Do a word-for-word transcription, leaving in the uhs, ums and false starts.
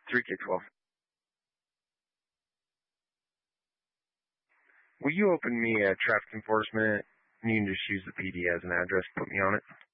three K twelve. Will you open me a traffic enforcement? You can just use the P D as an address. Put me on it.